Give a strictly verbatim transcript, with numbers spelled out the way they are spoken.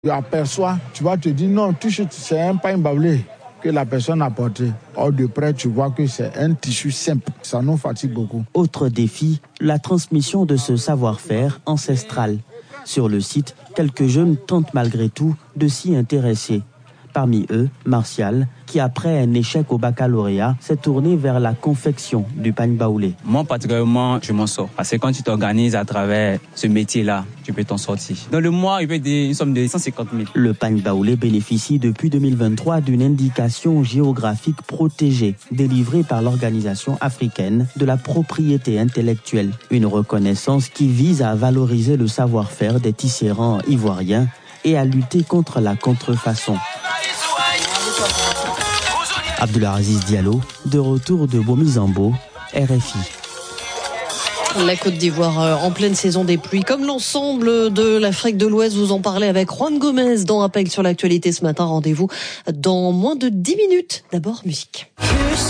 Tu aperçois, tu vas te dire non, c'est un pain baoulé que la personne a porté. Or de près, tu vois que c'est un tissu simple. Ça nous fatigue beaucoup. Autre défi, la transmission de ce savoir-faire ancestral. Sur le site, quelques jeunes tentent malgré tout de s'y intéresser. Parmi eux, Martial, qui après un échec au baccalauréat, s'est tourné vers la confection du pain baoulé. Moi, particulièrement, je m'en sors. Parce que quand tu t'organises à travers ce métier-là, tu peux t'en sortir. Dans le mois, il peut être une somme de cent cinquante mille. Le pain baoulé bénéficie depuis deux mille vingt-trois d'une indication géographique protégée, délivrée par l'Organisation africaine de la propriété intellectuelle. Une reconnaissance qui vise à valoriser le savoir-faire des tisserands ivoiriens et à lutter contre la contrefaçon. Abdulaziz Diallo, de retour de Bomizambo, R F I. La Côte d'Ivoire en pleine saison des pluies, comme l'ensemble de l'Afrique de l'Ouest, vous en parlez avec Juan Gomez dans Rappel sur l'actualité ce matin. Rendez-vous dans moins de dix minutes. D'abord, musique.